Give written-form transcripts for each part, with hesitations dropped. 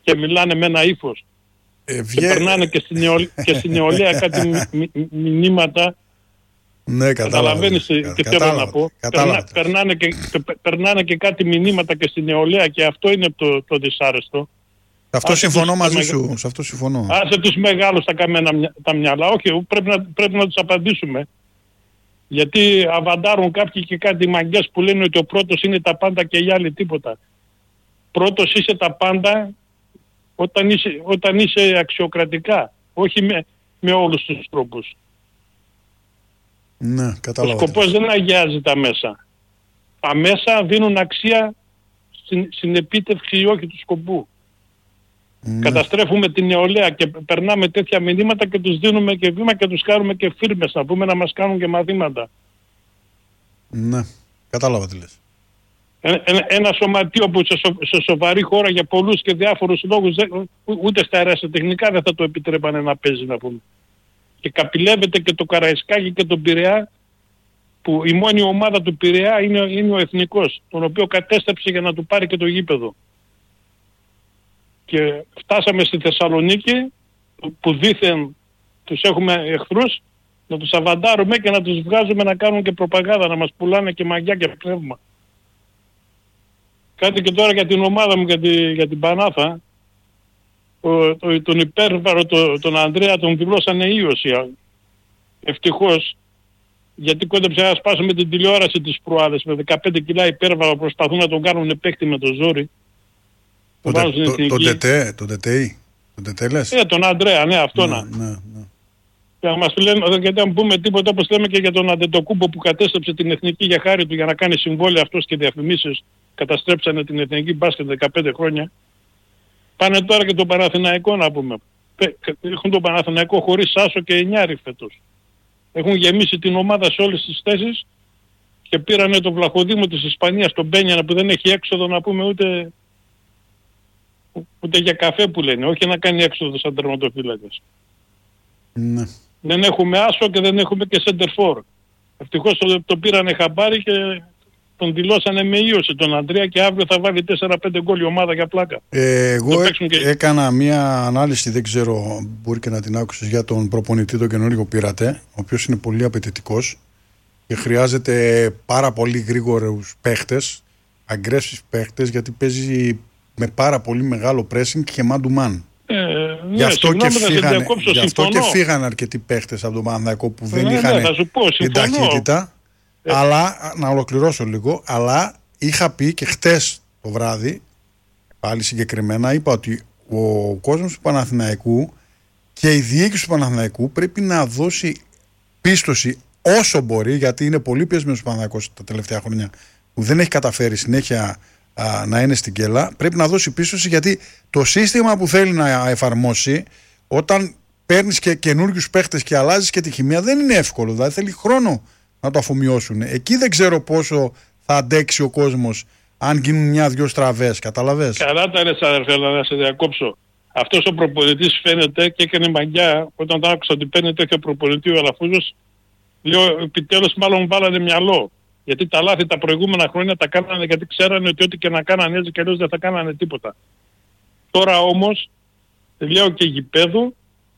και μιλάνε με ένα ύφος. Και περνάνε και στην νεολαία κάτι μηνύματα. Ναι, καταλαβαίνεις τι θέλω να πω. Περνάνε και κάτι μηνύματα και στην νεολαία και αυτό είναι το δυσάρεστο. Αυτό συμφωνώ μαζί σου. Σε αυτό συμφωνώ. Άσε τους μεγάλους τα καμένα τα μυαλά. Όχι, πρέπει να τους απαντήσουμε. Γιατί αβαντάρουν κάποιοι και κάτι μαγκές που λένε ότι ο πρώτος είναι τα πάντα και οι άλλοι τίποτα. Πρώτος είσαι τα πάντα όταν είσαι αξιοκρατικά. Όχι με όλους τους τρόπους. Ναι, κατάλαβα. Ο σκοπός δεν αγιάζει τα μέσα. Τα μέσα δίνουν αξία στην επίτευξη ή όχι του σκοπού. Ναι. Καταστρέφουμε την νεολαία και περνάμε τέτοια μηνύματα και τους δίνουμε και βήμα και τους κάνουμε και φίρμες να πούμε να μας κάνουν και μαθήματα. Ναι, κατάλαβα τι λες. Ένα σωματείο που σε σοβαρή χώρα για πολλούς και διάφορους λόγους ούτε στα αεραστεχνικά δεν θα το επιτρέπανε να παίζει να πούμε. Και καπηλεύεται και το Καραϊσκάκι και τον Πειραιά που η μόνη ομάδα του Πειραιά είναι ο Εθνικός, τον οποίο κατέστρεψε για να του πάρει και το γήπεδο. Και φτάσαμε στη Θεσσαλονίκη που δήθεν τους έχουμε εχθρούς, να τους αβαντάρουμε και να τους βγάζουμε να κάνουν και προπαγάνδα, να μας πουλάνε και μαγιά και πνεύμα. Κάτι και τώρα για την ομάδα μου, για την Πανάθα, τον υπέρβαρο, τον Ανδρέα, τον δηλώσανε ίωση. Ευτυχώς, γιατί κόντεψε να σπάσουμε την τηλεόραση της προάλλες με 15 κιλά υπέρβαρο, προσπαθούν να τον κάνουν παίχτη με το ζόρι. Τον Τετέ λες? Τον Ανδρέα, ναι, αυτόν. Ναι. Και να μας λένε, γιατί αν πούμε τίποτα όπως λέμε και για τον Αντετοκούμπο που κατέστρεψε την εθνική για χάρη του για να κάνει συμβόλαια αυτός και διαφημίσεις, καταστρέψανε την εθνική μπάσκετ 15 χρόνια. Πάνε τώρα και τον Παναθηναϊκό να πούμε. Έχουν τον Παναθηναϊκό χωρίς Άσο και Ενιάρη φέτος. Έχουν γεμίσει την ομάδα σε όλες τις θέσεις και πήρανε το Βλαχοδήμο της Ισπανίας, τον Μπένιανα που δεν έχει έξοδο να πούμε ούτε για καφέ που λένε, όχι να κάνει έξοδο σαν τερματοφύλακας. Ναι. Δεν έχουμε Άσο και δεν έχουμε και Σεντερφόρ. Ευτυχώς το πήρανε χαμπάρι και τον δηλώσανε με ίωση τον Ανδρέα και αύριο θα βάλει 4-5 γκολ η ομάδα για πλάκα. Εγώ έκανα μία ανάλυση, δεν ξέρω, μπορεί και να την άκουσες, για τον προπονητή τον καινούργιο πήρατε, ο οποίος είναι πολύ απαιτητικός και χρειάζεται πάρα πολύ γρήγορους παίχτες, aggressive παίχτες, γιατί παίζει με πάρα πολύ μεγάλο pressing και man to man. Γι' αυτό και φύγαν αρκετοί παίχτες από τον Παναθηναϊκό που δεν είχαν την ταχύτητα. Αλλά, να ολοκληρώσω λίγο, αλλά είχα πει και χτες το βράδυ, πάλι συγκεκριμένα, είπα ότι ο κόσμος του Παναθηναϊκού και η διοίκηση του Παναθηναϊκού πρέπει να δώσει πίστοση όσο μπορεί, γιατί είναι πολύ πιεσμένος ο Παναθηναϊκός τα τελευταία χρόνια που δεν έχει καταφέρει συνέχεια να είναι στην κέλα. Πρέπει να δώσει πίστοση, γιατί το σύστημα που θέλει να εφαρμόσει, όταν παίρνεις και καινούργιους παίχτες και αλλάζεις και τη χημεία, δεν είναι εύκολο, δηλαδή θέλει χρόνο να το αφομοιώσουν. Εκεί δεν ξέρω πόσο θα αντέξει ο κόσμος αν γίνουν μια-δυο στραβές, καταλαβες. Καλά τα λες αδερφέ, να σε διακόψω. Αυτός ο προπονητής φαίνεται και έκανε μαγιά όταν τον άκουσα ότι παίρνει τέτοιο προπονητή ο Αλαφούζος. Λέω επιτέλους μάλλον βάλανε μυαλό. Γιατί τα λάθη τα προηγούμενα χρόνια τα κάνανε γιατί ξέρανε ότι ό,τι και να κάνανε έτσι και αλλιώς δεν θα κάνανε τίποτα. Τώρα όμως, λέω και γηπέδου,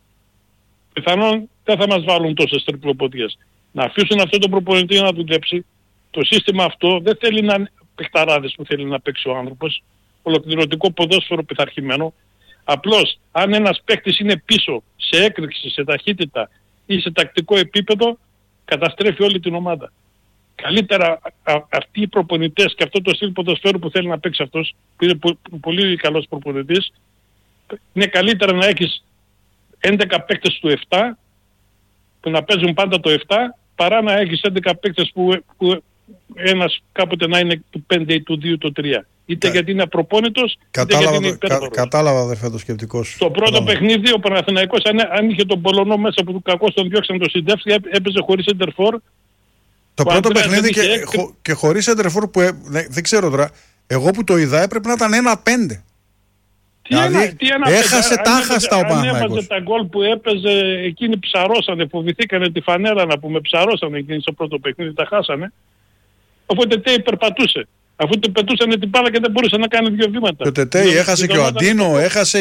πιθανόν δεν θα μας βάλουν τόσες τριπλοποντίες. Να αφήσουν αυτό το προπονητή να δουλέψει. Το σύστημα αυτό δεν θέλει να είναι παιχταράδες που θέλει να παίξει ο άνθρωπος. Ολοκληρωτικό ποδόσφαιρο πειθαρχημένο. Απλώς αν ένας παίκτης είναι πίσω σε έκρηξη, σε ταχύτητα ή σε τακτικό επίπεδο, καταστρέφει όλη την ομάδα. Καλύτερα αυτοί οι προπονητές και αυτό το στυλ ποδοσφαίρου που θέλει να παίξει αυτός, που είναι πολύ καλός προπονητής, είναι καλύτερα να έχεις 11 παίκτες του 7 που να παίζουν πάντα το 7 παρά να έχεις 11 παίκτες που ένας κάποτε να είναι του 5 ή του 2 ή του 3. Είτε γιατί είναι απροπόνητος, είτε γιατί είναι υπέρβαρος. Κατάλαβα αδερφέ το σκεπτικό σου. Το πρώτο παιχνίδι ο Παναθηναϊκός αν είχε τον Πολωνό μέσα που του κακώς τον διώξαν το συντεύσει, έπαιζε χωρίς σεντερφόρ. Το πρώτο παιχνίδι και χωρίς σεντερφόρ που δεν ξέρω τώρα, εγώ που το είδα έπρεπε να ήταν 1-5. Δηλαδή έχασε τάχαστα ο Παναθηναϊκός. Αν έβαζε τα γκολ που έπαιζε, εκείνοι ψαρώσανε, φοβηθήκανε τη φανέλα να πούμε, ψαρώσανε εκείνοι στο πρώτο παιχνίδι, τα χάσανε. Οπότε Τέι περπατούσε. Αφού του πετούσανε την μπάλα και δεν μπορούσε να κάνει δύο βήματα. Και ο Τετέι έχασε και ο Αντίνο, έχασε